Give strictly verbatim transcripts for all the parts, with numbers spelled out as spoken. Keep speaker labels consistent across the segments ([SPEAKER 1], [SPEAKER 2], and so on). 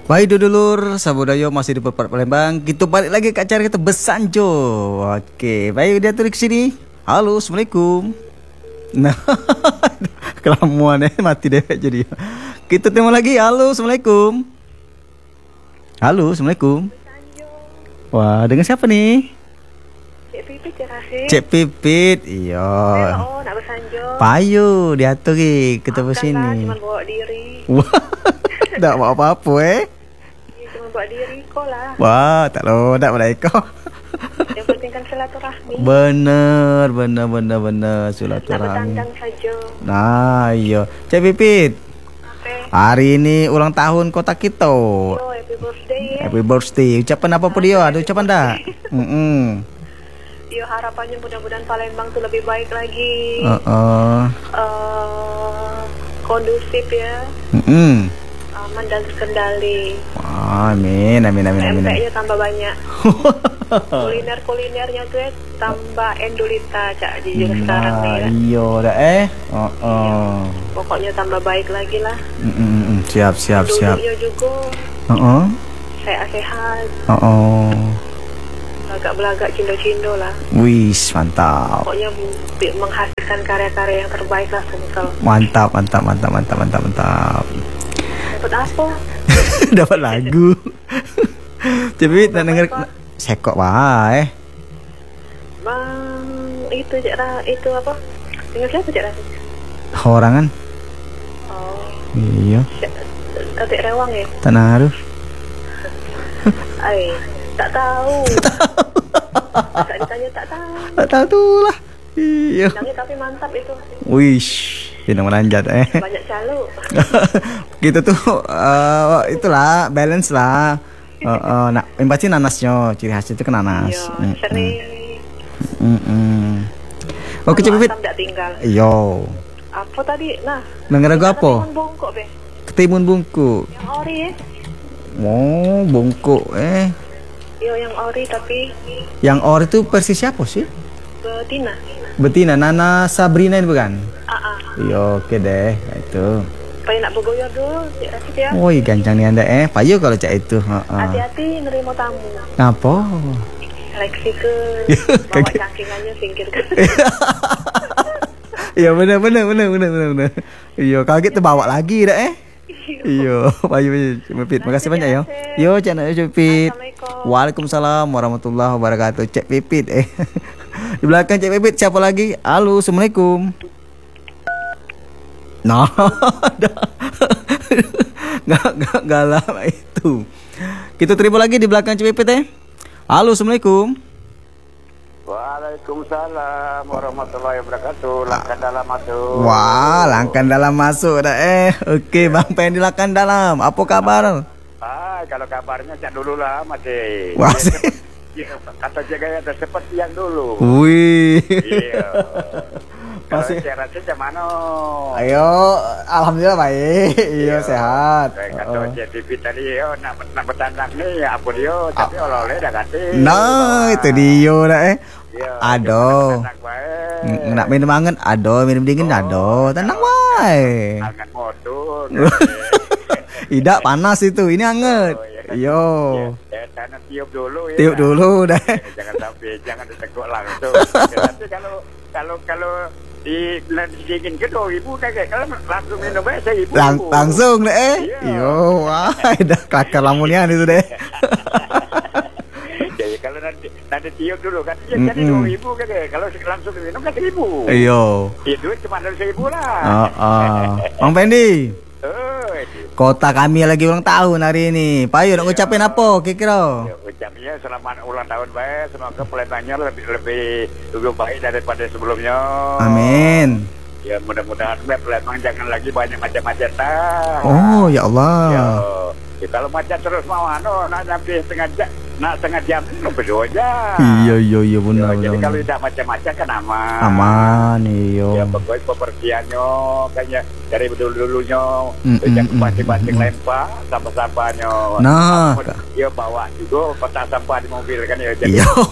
[SPEAKER 1] Baik dulur, Sabudayo masih di Perpat Palembang. Kita balik lagi ke acara kita Besanjo. Oke, baik dia tuh di sini. Halo, assalamualaikum. Nah, kelamuan eh mati deh jadi. Kita temu lagi. Halo, assalamualaikum. Halo, assalamualaikum. Wah, dengan siapa nih?
[SPEAKER 2] Cek Pipit ya kasih.
[SPEAKER 1] Cek Pipit, iya.
[SPEAKER 2] Oh, nak Besanjo.
[SPEAKER 1] Payu diatur ki kita sini.
[SPEAKER 2] Cuma bawa diri.
[SPEAKER 1] Wah, tak bawa apa-apa eh.
[SPEAKER 2] Ya, cuma bawa diri kok lah.
[SPEAKER 1] Wah, tak lo, tak mereka.
[SPEAKER 2] Yang penting kan silaturahmi.
[SPEAKER 1] Bener, bener, bener, bener
[SPEAKER 2] Nak
[SPEAKER 1] silaturahmi.
[SPEAKER 2] bertandang saja.
[SPEAKER 1] Nah, iya. Cek Pipit,
[SPEAKER 2] Oke.
[SPEAKER 1] hari ini ulang tahun kota kita.
[SPEAKER 2] Yo, happy birthday ya.
[SPEAKER 1] Happy birthday. Ucapan apa pun dia? Ada ucapan tak? Mm-mm.
[SPEAKER 2] Yo, harapannya mudah-mudahan Palembang tuh lebih baik lagi.
[SPEAKER 1] Uh-uh.
[SPEAKER 2] Eh, kondusif ya.
[SPEAKER 1] Mm-mm.
[SPEAKER 2] Aman dan terkendali.
[SPEAKER 1] Amin, amin, amin, amin. amin.
[SPEAKER 2] P M P-nya tambah banyak. Kuliner-kulinernya tuh ya tambah endulita cak jujur sekarang nih
[SPEAKER 1] Nah,
[SPEAKER 2] ya.
[SPEAKER 1] iya dah eh. Uh-uh.
[SPEAKER 2] Pokoknya tambah baik lagi lah.
[SPEAKER 1] Mm-mm. Siap, siap, siap.
[SPEAKER 2] Dulunya juga
[SPEAKER 1] Uh-uh.
[SPEAKER 2] sehat-sehat,
[SPEAKER 1] Uh-uh.
[SPEAKER 2] belagak-belagak cindo-cindo lah.
[SPEAKER 1] Wis, mantap.
[SPEAKER 2] Pokoknya bi- menghasilkan karya-karya yang terbaik lah semisal.
[SPEAKER 1] Mantap, mantap, mantap, mantap, mantap, mantap.
[SPEAKER 2] Dapat apa?
[SPEAKER 1] Dapat lagu. Tapi tak denger sekok wae.
[SPEAKER 2] Bang, itu Cak Ra, itu apa? Dengan siapa Cak Ra?
[SPEAKER 1] Horangan.
[SPEAKER 2] Oh,
[SPEAKER 1] Iya,
[SPEAKER 2] Tatik Rewang ya?
[SPEAKER 1] tanah harus.
[SPEAKER 2] Ay, tak tahu. Tak ditanya tak tahu.
[SPEAKER 1] Tak tahu tu lah. Iya.
[SPEAKER 2] Nangis tapi mantap itu.
[SPEAKER 1] Wish, tidak melanjat eh.
[SPEAKER 2] Banyak calo.
[SPEAKER 1] Gitu tuh, uh, itulah balance lah. Uh, uh, nah, yang pasti nanasnya, ciri khas itu kan nanas.
[SPEAKER 2] Iya, sering.
[SPEAKER 1] Mm -mm. Oke,
[SPEAKER 2] Kalau
[SPEAKER 1] Pipit.
[SPEAKER 2] asam tak tinggal.
[SPEAKER 1] Yo.
[SPEAKER 2] Apa tadi? Nah,
[SPEAKER 1] Dengar lagu apa?
[SPEAKER 2] Ketimun bongkok be.
[SPEAKER 1] Ketimun bungkuk.
[SPEAKER 2] Yang ori ya.
[SPEAKER 1] Oh, bungkuk eh.
[SPEAKER 2] Yo yang ori tapi
[SPEAKER 1] Yang or itu persis siapa sih?
[SPEAKER 2] betina.
[SPEAKER 1] Betina, Nana Sabrina itu bukan?
[SPEAKER 2] Ah ah.
[SPEAKER 1] Iya, oke deh, itu.
[SPEAKER 2] Pengen nak bergoyor dulu, Cik Rasid ya.
[SPEAKER 1] Woi, gancang nih anda eh, payu kalau cak itu. Heeh.
[SPEAKER 2] Hati-hati nerima tamu.
[SPEAKER 1] Ngapa?
[SPEAKER 2] Seleksi ke bawa
[SPEAKER 1] Kaget.
[SPEAKER 2] cangkingannya singkirkan.
[SPEAKER 1] Iya benar benar benar benar benar benar. Iya, kaget terbawa lagi dah eh. Iya, payu payu, Pipit. Makasih banyak ya. Yo, cak nak Pipit.
[SPEAKER 2] Assalamualaikum.
[SPEAKER 1] Waalaikumsalam warahmatullahi wabarakatuh. Cek Pipit eh. Di belakang Cek Pipit siapa lagi? Halo, assalamualaikum. Nah, nggak nggak galah itu. Kita terima lagi di belakang Cek Pipit eh. Halo, assalamualaikum.
[SPEAKER 3] Waalaikumsalam warahmatullahi wabarakatuh. Langkah dalam masuk.
[SPEAKER 1] Wah, langkan dalam masuk dah eh. Oke, Bang Pen di langkan dalam. Apa kabar?
[SPEAKER 3] Ah, kalau kabarnya cak dulu lah masih.
[SPEAKER 1] Wah,
[SPEAKER 3] Ya, seperti- ya, kata jaga ya seperti yang dulu.
[SPEAKER 1] Wih.
[SPEAKER 3] Iya. Kalau
[SPEAKER 1] Masih.
[SPEAKER 3] saya rasa cak mana?
[SPEAKER 1] Ayo, alhamdulillah baik. Iya, sehat.
[SPEAKER 3] Saya kata
[SPEAKER 1] Oh.
[SPEAKER 3] J T V tadi, yo nak nak bertandang ni apa dia? Tapi oleh-oleh dah kata.
[SPEAKER 1] Nah, itu dia dah eh.
[SPEAKER 3] Iya.
[SPEAKER 1] Aduh.
[SPEAKER 3] Bertandang baik.
[SPEAKER 1] Ng- Nak minum anget, ado minum dingin, ado tenang wae.
[SPEAKER 3] Angan motor.
[SPEAKER 1] Tidak panas itu, ini anget.
[SPEAKER 3] Oh, iya kan?
[SPEAKER 1] Yo,
[SPEAKER 3] Ya, ya, tanah tiup dulu ya.
[SPEAKER 1] tiup dulu dah.
[SPEAKER 3] Eh, jangan sampai jangan diteguk langsung. Ya, nanti kalau kalau kalau di bulan dingin ke dua ribu kakek kalau langsung minum aja seribu.
[SPEAKER 1] Lang langsung deh eh.
[SPEAKER 3] Iya.
[SPEAKER 1] Yo, wah, dah kelakar lamunian itu deh.
[SPEAKER 3] Jadi kalau nanti nanti tiup dulu kan ya,
[SPEAKER 1] Mm-mm.
[SPEAKER 3] jadi dua ribu kakek kalau langsung minum kan seribu.
[SPEAKER 1] Iyo.
[SPEAKER 3] Itu cuma dari seribu lah.
[SPEAKER 1] Oh, oh. Bang Pendi,
[SPEAKER 3] Oh,
[SPEAKER 1] kota kami lagi ulang tahun hari ini. Payu nak ngucapin apa kira-kira?
[SPEAKER 3] ya, ucapnya selamat ulang tahun baik, semoga Palembangnya lebih lebih lebih baik daripada sebelumnya.
[SPEAKER 1] Amin.
[SPEAKER 3] Ya mudah-mudahan Palembang jangan lagi banyak macam-macam tak.
[SPEAKER 1] Oh, ya
[SPEAKER 3] Ya,
[SPEAKER 1] Allah.
[SPEAKER 3] ya, kalau macam terus mau anu nak sampai setengah jam, nak setengah jam itu berdua aja.
[SPEAKER 1] Iya, iya, iya,
[SPEAKER 3] Ya,
[SPEAKER 1] benar,
[SPEAKER 3] jadi
[SPEAKER 1] benar.
[SPEAKER 3] kalau
[SPEAKER 1] benar.
[SPEAKER 3] tidak macam-macam kan aman.
[SPEAKER 1] Aman, iyo.
[SPEAKER 3] Ya pokoknya pepergiannya kayaknya dari dulu-dulunya
[SPEAKER 1] Mm,
[SPEAKER 3] sejak
[SPEAKER 1] mm,
[SPEAKER 3] banting-banting
[SPEAKER 1] mm, mm.
[SPEAKER 3] lempar sampah-sampahnya.
[SPEAKER 1] Nah.
[SPEAKER 3] Dia bawa juga kotak sampah di mobil kan ya. Jadi
[SPEAKER 1] Iya.
[SPEAKER 3] pas sampai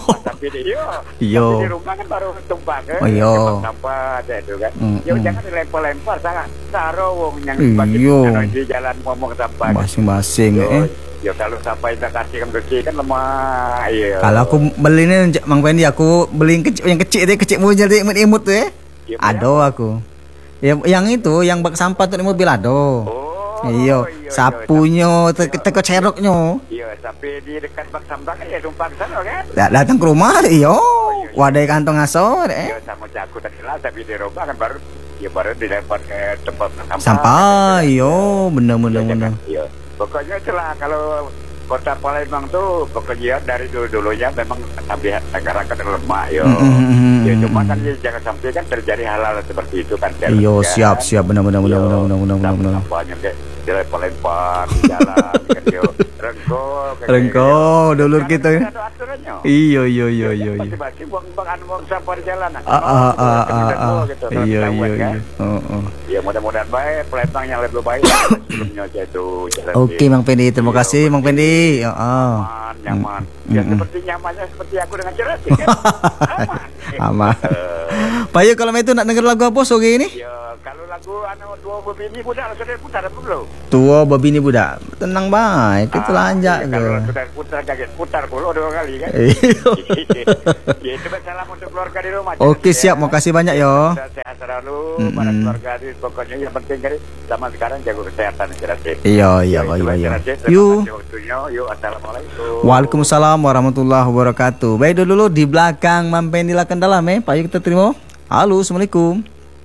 [SPEAKER 3] tapi di yo.
[SPEAKER 1] Iyo.
[SPEAKER 3] Tapi di rumah kan baru tumpah kan.
[SPEAKER 1] Oh, iyo.
[SPEAKER 3] Tempat sampah ada itu kan.
[SPEAKER 1] Mm,
[SPEAKER 3] Yo
[SPEAKER 1] mm.
[SPEAKER 3] jangan dilempar-lempar sangat. Taruh wong yang
[SPEAKER 1] Iyo.
[SPEAKER 3] di jalan ngomong sampah.
[SPEAKER 1] Masing-masing
[SPEAKER 3] Yo,
[SPEAKER 1] eh.
[SPEAKER 3] yo kalau sampah kita kasih kan bersih kan lemah. Iya.
[SPEAKER 1] Kalau aku beli ini Mang Pendi, aku beli yang kecil, yang kecil deh, kecil mobil deh, imut-imut tuh ya.
[SPEAKER 3] Iya,
[SPEAKER 1] Ado aku. Ya, yang itu, yang bak sampah tuh di mobil ado.
[SPEAKER 3] Oh.
[SPEAKER 1] Iyo,
[SPEAKER 3] iya,
[SPEAKER 1] sapunya, te- teko ceroknya.
[SPEAKER 3] Iya, sampai di dekat bak sampah kan ya tumpah ke sana kan.
[SPEAKER 1] Da- datang ke rumah, iyo. Wadai kantong asor
[SPEAKER 3] Iya,
[SPEAKER 1] eh.
[SPEAKER 3] sama jago tadi lah, tapi di rumah kan baru ya baru dilempar ke tempat sampah.
[SPEAKER 1] Sampah, iyo, bener bener
[SPEAKER 3] Iya,
[SPEAKER 1] bener.
[SPEAKER 3] Iya. Pokoknya itulah kalau Kota Palembang tuh pokoknya dari dulu-dulunya memang tapi masyarakat lemah yo.
[SPEAKER 1] Mm, mm, mm,
[SPEAKER 3] Ya
[SPEAKER 1] mm,
[SPEAKER 3] cuma
[SPEAKER 1] mm.
[SPEAKER 3] kan ya, jangan sampai kan terjadi hal-hal seperti itu kan.
[SPEAKER 1] Iyo,
[SPEAKER 3] Ya.
[SPEAKER 1] siap siap bener bener bener
[SPEAKER 3] Yo,
[SPEAKER 1] bener bener bener bener bener.
[SPEAKER 3] sampah-sampahnya kayak dilempar-lempar di jalan kan yo. Rengko. kayak
[SPEAKER 1] Rengko,
[SPEAKER 3] gitu.
[SPEAKER 1] dulur
[SPEAKER 3] Kan
[SPEAKER 1] kita.
[SPEAKER 3] ada aturannya.
[SPEAKER 1] Iyo iyo iyo iyo iyo.
[SPEAKER 3] Masih-masih buang-buang anu buang sampah di jalan.
[SPEAKER 1] Ah ah ah ah ah.
[SPEAKER 3] Gitu,
[SPEAKER 1] Iya
[SPEAKER 3] ketahuan,
[SPEAKER 1] iya
[SPEAKER 3] kan.
[SPEAKER 1] iya. Oh, oh.
[SPEAKER 3] Ya mudah-mudahan baik, Palembang yang lebih baik sebelumnya aja itu. jalan
[SPEAKER 1] Oke
[SPEAKER 3] di-
[SPEAKER 1] Mang Pendi, terima
[SPEAKER 3] Iya,
[SPEAKER 1] kasih Mang Pendi. Oh, oh.
[SPEAKER 3] Aman, nyaman. Ya
[SPEAKER 1] Mm, mm.
[SPEAKER 3] seperti nyamannya seperti aku dengan cerat kan. Aman.
[SPEAKER 1] Aman.
[SPEAKER 3] Eh,
[SPEAKER 1] Pak Yu, kalau itu nak denger lagu apa sore ini?
[SPEAKER 3] ya kalau lagu anu dua bini muda sudah putar apa belum?
[SPEAKER 1] Tua babi ni budak. Tenang baik, itu lanjak
[SPEAKER 3] iya,
[SPEAKER 1] ke.
[SPEAKER 3] Kalau sudah putar kaget putar puluh dua kali kan.
[SPEAKER 1] Iyo.
[SPEAKER 3] Ya itu salam untuk keluarga di rumah.
[SPEAKER 1] Oke
[SPEAKER 3] Cerat,
[SPEAKER 1] siap,
[SPEAKER 3] ya.
[SPEAKER 1] makasih banyak yo.
[SPEAKER 3] Sudah sehat selalu,
[SPEAKER 1] Mm-mm.
[SPEAKER 3] para keluarga di pokoknya yang penting kan zaman sekarang jago kesehatan cerat.
[SPEAKER 1] Iya iya
[SPEAKER 3] Ya,
[SPEAKER 1] iya
[SPEAKER 3] itulah
[SPEAKER 1] iya.
[SPEAKER 3] Cerat. Terima
[SPEAKER 1] Yuk.
[SPEAKER 3] kasih waktunya. Yuk, assalamualaikum.
[SPEAKER 1] Waalaikumsalam warahmatullahi wabarakatuh. Baik dulu di belakang Mang Pendi lah dalam eh. Pak Yu kita terima. Halo, assalamualaikum.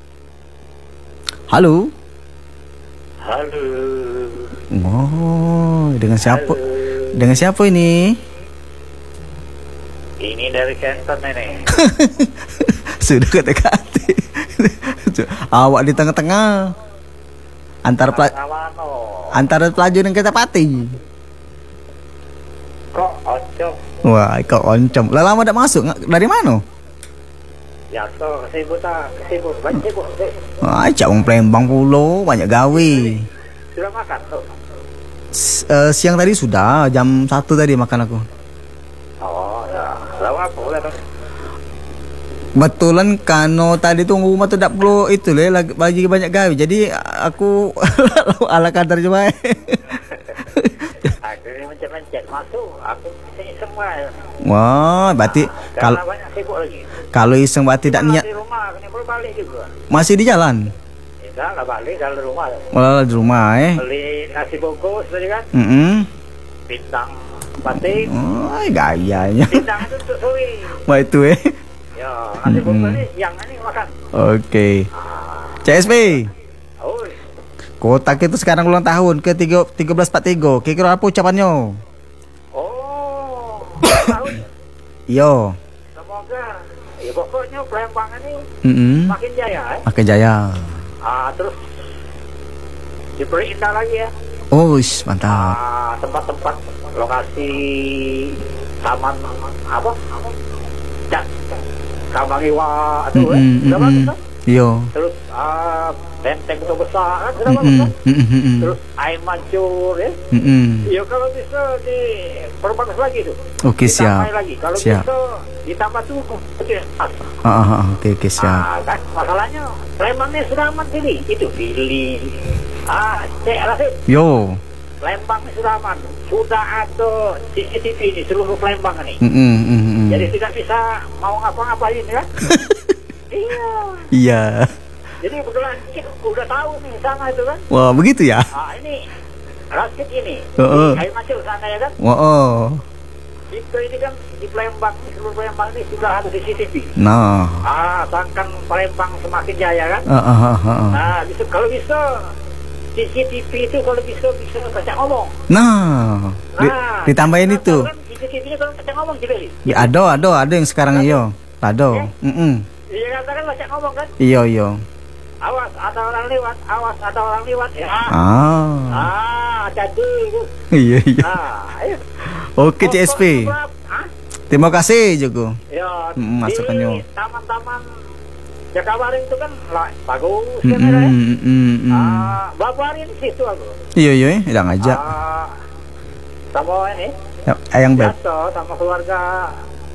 [SPEAKER 1] Halo.
[SPEAKER 3] Halo.
[SPEAKER 1] Oh, dengan siapa?
[SPEAKER 3] Halo.
[SPEAKER 1] Dengan siapa ini?
[SPEAKER 3] Ini dari Canton ini.
[SPEAKER 1] Sudah kata-kata. Awak di tengah-tengah. Antara pela-
[SPEAKER 3] Awano.
[SPEAKER 1] antara pelaju dan kereta pati.
[SPEAKER 3] Kok ocok?
[SPEAKER 1] Wah, kau oncom. Lah lama tak masuk. Nga- Dari mana?
[SPEAKER 3] Ya toh kesibuk tak kesibuk. Banyak sibuk.
[SPEAKER 1] Wah, cak wong Palembang pulo, banyak gawe.
[SPEAKER 3] Sudah makan tuh.
[SPEAKER 1] S- eh, siang tadi sudah, jam satu tadi makan aku.
[SPEAKER 3] Oh ya. Lalu apa boleh tuh?
[SPEAKER 1] Betulan kano tadi tuh rumah tuh tak perlu itu le lagi bagi banyak gawe. Jadi aku ala kadar cuma.
[SPEAKER 3] Aku ini mencet-mencet masuk. Aku sini semua.
[SPEAKER 1] Wah, berarti kalau
[SPEAKER 3] Karena banyak sibuk lagi.
[SPEAKER 1] kalau iseng berarti tak niat
[SPEAKER 3] Di rumah, ini perlu balik juga.
[SPEAKER 1] masih di jalan.
[SPEAKER 3] Ya lah balik dalam rumah.
[SPEAKER 1] Malah di rumah eh.
[SPEAKER 3] Beli nasi bungkus tadi kan.
[SPEAKER 1] Mm
[SPEAKER 3] Bintang batik.
[SPEAKER 1] Oh, gayanya.
[SPEAKER 3] Bintang itu untuk sore.
[SPEAKER 1] Wah itu eh.
[SPEAKER 3] Ya, nasi bungkus
[SPEAKER 1] Mm-mm.
[SPEAKER 3] ini siang ini makan.
[SPEAKER 1] Oke.
[SPEAKER 3] Ah,
[SPEAKER 1] C S P.
[SPEAKER 3] oh,
[SPEAKER 1] Kotak itu sekarang ulang tahun ke tiga belas empat tiga. Kira-kira apa ucapannya?
[SPEAKER 3] oh, tahun.
[SPEAKER 1] Yo.
[SPEAKER 3] Semoga, ya pokoknya Palembang ini
[SPEAKER 1] Mm
[SPEAKER 3] makin jaya. Eh.
[SPEAKER 1] Makin jaya.
[SPEAKER 3] Ah, terus diperindah lagi ya.
[SPEAKER 1] Oh, ish, mantap.
[SPEAKER 3] Ah, tempat-tempat lokasi taman apa? Cak, Kambang Iwa itu eh.
[SPEAKER 1] Mm-mm,
[SPEAKER 3] Sudah bagus
[SPEAKER 1] mm-mm.
[SPEAKER 3] kan?
[SPEAKER 1] Yo.
[SPEAKER 3] Terus ah, benteng itu besar kan? Sudah bagus
[SPEAKER 1] Mm-mm,
[SPEAKER 3] kan?
[SPEAKER 1] mm-mm, mm-mm.
[SPEAKER 3] Terus air mancur ya.
[SPEAKER 1] Mm-mm.
[SPEAKER 3] Ya kalau bisa diperbagus lagi tuh.
[SPEAKER 1] Oke, siap.
[SPEAKER 3] Ditambah lagi. Kalau
[SPEAKER 1] Siap.
[SPEAKER 3] bisa ditambah tuh kecil.
[SPEAKER 1] Ah, ah, ah, oke, oke, siap.
[SPEAKER 3] Ah, kan masalahnya Palembang ini sudah aman sini. Itu pilih. Ah, cek lah sih.
[SPEAKER 1] Yo.
[SPEAKER 3] Palembang ini sudah aman. Sudah ada C C T V di seluruh Palembang ini.
[SPEAKER 1] Mm-mm, mm-mm.
[SPEAKER 3] Jadi tidak bisa mau ngapa-ngapain ya. Iya.
[SPEAKER 1] Iya.
[SPEAKER 3] Jadi kebetulan kita udah tahu nih sana itu kan.
[SPEAKER 1] Wah, begitu ya?
[SPEAKER 3] Ah, ini rakit ini.
[SPEAKER 1] Heeh.
[SPEAKER 3] Kayu macul sana ya kan.
[SPEAKER 1] Wah, oh.
[SPEAKER 3] Itu ini kan di Palembang, di seluruh Palembang ini sudah ada C C T V.
[SPEAKER 1] Nah.
[SPEAKER 3] Ah, sangkan Palembang semakin jaya kan.
[SPEAKER 1] Ah, ah, ah, ah.
[SPEAKER 3] Nah, bisa kalau bisa C C T V itu kalau bisa bisa baca ngomong.
[SPEAKER 1] Nah. Di-
[SPEAKER 3] Nah,
[SPEAKER 1] ditambahin
[SPEAKER 3] kita
[SPEAKER 1] itu.
[SPEAKER 3] tahu kan C C T V-nya kalau baca ngomong juga.
[SPEAKER 1] Ya, ada, ada, ada yang sekarang iyo. Ada. Mm-mm.
[SPEAKER 3] Iya katakan baca ngomong kan.
[SPEAKER 1] Iyo, iyo.
[SPEAKER 3] Awas ada orang lewat, awas ada orang lewat. Ya.
[SPEAKER 1] Ah.
[SPEAKER 3] Ah, jadi itu.
[SPEAKER 1] Iya, iya.
[SPEAKER 3] Ah, ayo.
[SPEAKER 1] Oke, C S P.
[SPEAKER 3] Pokok- ah,
[SPEAKER 1] Terima kasih, Joko.
[SPEAKER 3] ya,
[SPEAKER 1] Mm, masukkan
[SPEAKER 3] di
[SPEAKER 1] yo.
[SPEAKER 3] taman-taman Jakabaring itu kan lah, bagus
[SPEAKER 1] Mm,
[SPEAKER 3] kan ya.
[SPEAKER 1] mm, mm, mm.
[SPEAKER 3] Ah, Babarin di situ aku.
[SPEAKER 1] Iya, iya, udah ngajak.
[SPEAKER 3] Ah, sama ini
[SPEAKER 1] Ya, ayang beb.
[SPEAKER 3] biasa sama keluarga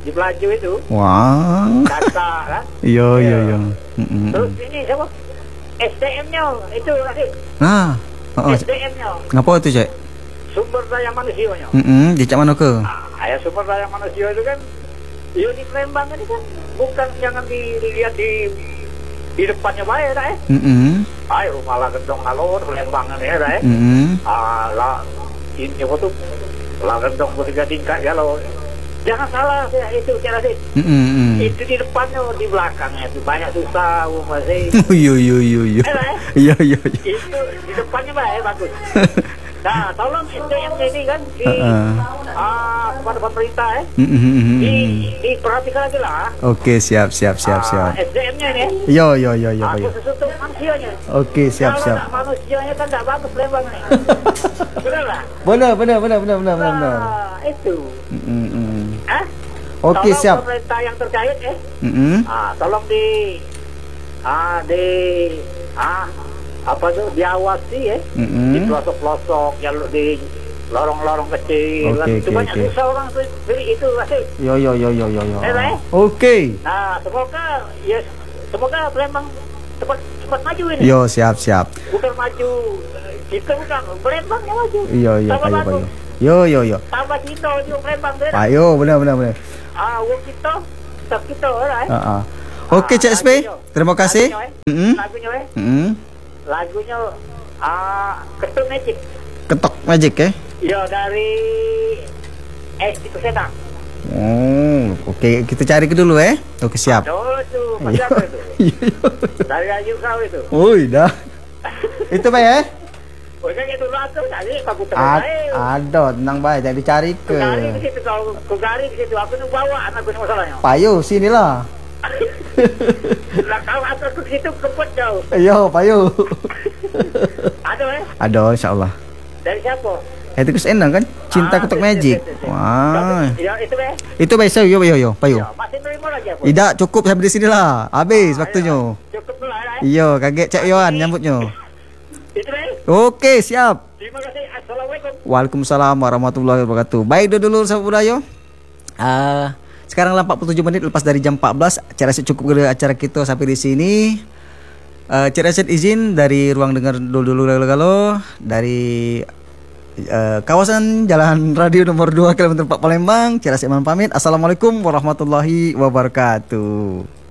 [SPEAKER 3] di pelaju itu.
[SPEAKER 1] Wah.
[SPEAKER 3] Kata kan.
[SPEAKER 1] Iya iya
[SPEAKER 3] Iya.
[SPEAKER 1] iya. Mm-mm.
[SPEAKER 3] Terus ini siapa? S D M-nya itu tadi.
[SPEAKER 1] Nah, oh,
[SPEAKER 3] S D M-nya
[SPEAKER 1] ngapa itu cek?
[SPEAKER 3] sumber daya manusianya.
[SPEAKER 1] Mm-mm, di cak mana ke?
[SPEAKER 3] Nah, ya sumber daya manusia itu kan, ya di Palembang ini kan bukan jangan dilihat di di depannya baik dah eh.
[SPEAKER 1] Mm-mm,
[SPEAKER 3] Ayo malah gendong alur Palembang ini dah eh.
[SPEAKER 1] mm-mm.
[SPEAKER 3] Ah lah ini apa tuh? Lah gendong bertiga tingkat ya lo. Jangan salah ya, itu cara sih.
[SPEAKER 1] Mm-mm.
[SPEAKER 3] Itu di depannya di belakangnya itu banyak susah masih.
[SPEAKER 1] Oh, iya iya iya iya.
[SPEAKER 3] Eh, eh.
[SPEAKER 1] Iya iya iya.
[SPEAKER 3] Itu di depannya baik bagus. Nah, tolong S D M ini kan di
[SPEAKER 1] Uh-uh.
[SPEAKER 3] ah, kepada pemerintah eh
[SPEAKER 1] Mm-mm.
[SPEAKER 3] di diperhatikan lagi lah.
[SPEAKER 1] Oke, siap siap siap siap.
[SPEAKER 3] S D M-nya ini.
[SPEAKER 1] Yo yo yo yo
[SPEAKER 3] Aku
[SPEAKER 1] yo.
[SPEAKER 3] sesuatu manusianya.
[SPEAKER 1] Oke, siap
[SPEAKER 3] Kalau
[SPEAKER 1] siap.
[SPEAKER 3] tak manusianya kan tak bagus Palembang ini. Benar lah.
[SPEAKER 1] Benar benar benar benar benar benar. benar.
[SPEAKER 3] Nah, itu.
[SPEAKER 1] Mm-mm.
[SPEAKER 3] Eh?
[SPEAKER 1] Oke,
[SPEAKER 3] Tolong
[SPEAKER 1] siap.
[SPEAKER 3] pemerintah yang terkait eh.
[SPEAKER 1] Mm-mm.
[SPEAKER 3] Ah, tolong di ah di ah apa tuh diawasi ya.
[SPEAKER 1] Mm-mm.
[SPEAKER 3] Di pelosok-pelosok yang di lorong-lorong kecil.
[SPEAKER 1] Oke,
[SPEAKER 3] kan. Itu
[SPEAKER 1] oke,
[SPEAKER 3] banyak
[SPEAKER 1] oke.
[SPEAKER 3] susah orang tuh beli itu pasti.
[SPEAKER 1] Yo yo yo yo yo yo.
[SPEAKER 3] Eh, eh.
[SPEAKER 1] Oke.
[SPEAKER 3] Nah, semoga ya semoga Palembang cepat cepat maju ini.
[SPEAKER 1] Yo siap siap.
[SPEAKER 3] Bukan maju eh, kita bukan Palembang yang maju.
[SPEAKER 1] Iya iya
[SPEAKER 3] Tambah
[SPEAKER 1] payo
[SPEAKER 3] bagus.
[SPEAKER 1] payo. Yo yo yo.
[SPEAKER 3] Tambah kita juga Palembang benar.
[SPEAKER 1] Payo benar benar benar.
[SPEAKER 3] Ah, wong kita tetap kita orang.
[SPEAKER 1] Ah, ah. Oke, Cek S P. Terima kasih. Mm-mm.
[SPEAKER 3] Lagunya eh.
[SPEAKER 1] Mm-mm.
[SPEAKER 3] Lagunya ah Ketut Magic.
[SPEAKER 1] Ketok Magic ya.
[SPEAKER 3] Ya dari S itu Senang.
[SPEAKER 1] Oh, oke kita cari ke dulu ya. Oke siap.
[SPEAKER 3] Oh tuh, masih apa itu? Dari Ayu kau itu.
[SPEAKER 1] Oh, dah. Itu Pak ya.
[SPEAKER 3] Oh, kan itu lah tuh, tadi aku
[SPEAKER 1] Ad,
[SPEAKER 3] terbaik.
[SPEAKER 1] ada, tenang baik, jadi cari ke.
[SPEAKER 3] Kugari di situ, kalau kugari di situ, aku nu bawa anak gue masalahnya.
[SPEAKER 1] Payo, sinilah.
[SPEAKER 3] Lah kau atur ke situ keput jauh.
[SPEAKER 1] Ayo, payo.
[SPEAKER 3] Ada eh?
[SPEAKER 1] Ada, insya Allah.
[SPEAKER 3] Dari siapa?
[SPEAKER 1] Itu kus enang kan? Cinta
[SPEAKER 3] Ah,
[SPEAKER 1] Ketok
[SPEAKER 3] itu,
[SPEAKER 1] Magic.
[SPEAKER 3] itu, itu.
[SPEAKER 1] Wah.
[SPEAKER 3] Ya itu eh.
[SPEAKER 1] Itu baik, yo yo yo, payo.
[SPEAKER 3] Ya, masih nerima lagi aku.
[SPEAKER 1] Tidak cukup sampai di sinilah. Habis
[SPEAKER 3] Ah,
[SPEAKER 1] waktunya.
[SPEAKER 3] ayo. Cukup dulu eh.
[SPEAKER 1] Iya, kaget Cak Yohan nyambutnya.
[SPEAKER 3] Itu eh.
[SPEAKER 1] Oke, siap.
[SPEAKER 3] Terima kasih. Assalamualaikum.
[SPEAKER 1] Waalaikumsalam warahmatullahi wabarakatuh. Baik dulu sahabat budaya. Ah, sekarang empat puluh tujuh menit lepas dari jam empat belas. Acara cukup gede acara kita sampai di sini. Uh, Ceraset izin dari ruang dengar dulu dulu galau dari uh, kawasan Jalan Radio nomor dua kilometer empat Palembang. Ceraset pamit. Assalamualaikum warahmatullahi wabarakatuh.